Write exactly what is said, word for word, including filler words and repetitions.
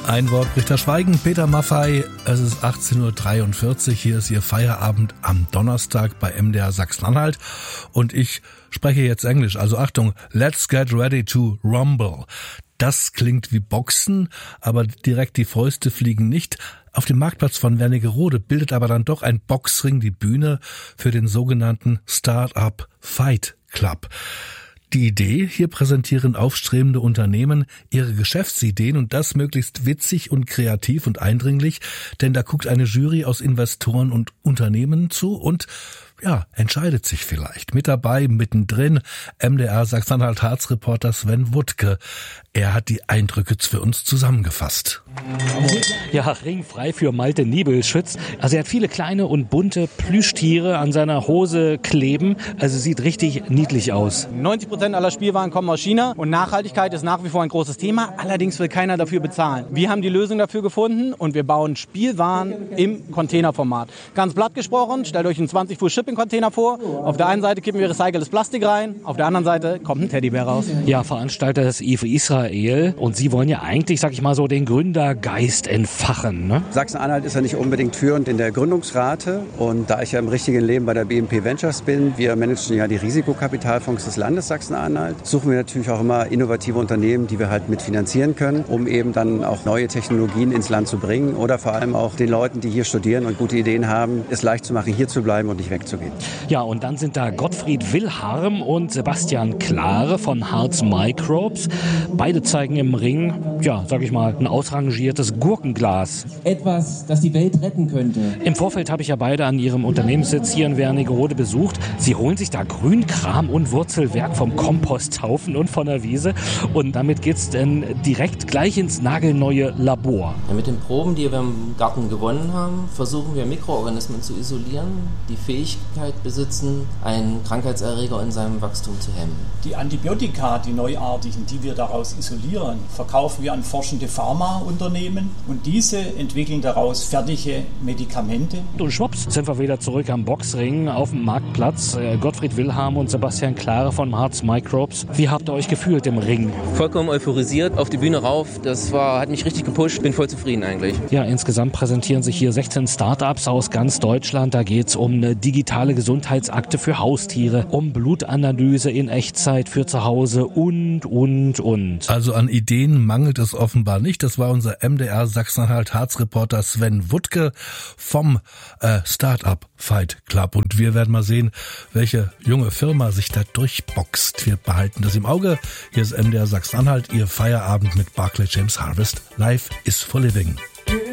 Ein Wort bricht das Schweigen. Peter Maffay, es ist achtzehn Uhr dreiundvierzig. Hier ist Ihr Feierabend am Donnerstag bei M D R Sachsen-Anhalt. Und ich spreche jetzt Englisch. Also Achtung, let's get ready to rumble. Das klingt wie Boxen, aber direkt die Fäuste fliegen nicht. Auf dem Marktplatz von Wernigerode bildet aber dann doch ein Boxring die Bühne für den sogenannten Start-up Fight Club. Die Idee, hier präsentieren aufstrebende Unternehmen ihre Geschäftsideen und das möglichst witzig und kreativ und eindringlich, denn da guckt eine Jury aus Investoren und Unternehmen zu und ja, entscheidet sich vielleicht. Mit dabei, mittendrin, M D R Sachsen-Anhalt-Harz-Reporter Sven Wuttke. Er hat die Eindrücke für uns zusammengefasst. Ja, ringfrei für Malte Niebelschütz. Also er hat viele kleine und bunte Plüschtiere an seiner Hose kleben. Also sieht richtig niedlich aus. neunzig Prozent aller Spielwaren kommen aus China und Nachhaltigkeit ist nach wie vor ein großes Thema. Allerdings will keiner dafür bezahlen. Wir haben die Lösung dafür gefunden und wir bauen Spielwaren im Containerformat. Ganz platt gesprochen, stellt euch einen zwanzig Fuß Shipping-Container vor. Auf der einen Seite kippen wir recyceltes Plastik rein, auf der anderen Seite kommt ein Teddybär raus. Ja, Veranstalter ist I F Israel und Sie wollen ja eigentlich, sag ich mal so, den Gründergeist entfachen, ne? Sachsen-Anhalt ist ja nicht unbedingt führend in der Gründungsrate und da ich ja im richtigen Leben bei der B M P Ventures bin, wir managen ja die Risikokapitalfonds des Landes Sachsen-Anhalt, suchen wir natürlich auch immer innovative Unternehmen, die wir halt mitfinanzieren können, um eben dann auch neue Technologien ins Land zu bringen oder vor allem auch den Leuten, die hier studieren und gute Ideen haben, es leicht zu machen, hier zu bleiben und nicht wegzugehen. Ja, und dann sind da Gottfried Wilharm und Sebastian Klare von Harz Microbes. Beide zeigen im Ring, ja, sag ich mal, ein ausrangiertes Gurkenglas. Etwas, das die Welt retten könnte. Im Vorfeld habe ich ja beide an ihrem Unternehmenssitz hier in Wernigerode besucht. Sie holen sich da Grünkram und Wurzelwerk vom Komposthaufen und von der Wiese. Und damit geht's dann direkt gleich ins nagelneue Labor. Ja, mit den Proben, die wir im Garten gewonnen haben, versuchen wir Mikroorganismen zu isolieren, die Fähigkeit besitzen, einen Krankheitserreger in seinem Wachstum zu hemmen. Die Antibiotika, die neuartigen, die wir daraus isolieren, verkaufen wir an forschende Pharmaunternehmen und diese entwickeln daraus fertige Medikamente. Und schwupps sind wir wieder zurück am Boxring auf dem Marktplatz. Gottfried Wilharm und Sebastian Klare von Harz Microbes. Wie habt ihr euch gefühlt im Ring? Vollkommen euphorisiert, auf die Bühne rauf. Das war, hat mich richtig gepusht. Bin voll zufrieden eigentlich. Ja, insgesamt präsentieren sich hier sechzehn Startups aus ganz Deutschland. Da geht es um eine digitale Gesundheitsakte für Haustiere, um Blutanalyse in Echtzeit für zu Hause und, und, und. Also an Ideen mangelt es offenbar nicht. Das war unser M D R Sachsen-Anhalt-Harz-Reporter Sven Wuttke vom äh, Start-up Fight Club. Und wir werden mal sehen, welche junge Firma sich da durchboxt. Wir behalten das im Auge. Hier ist M D R Sachsen-Anhalt, Ihr Feierabend mit Barclay James Harvest. Life is for living.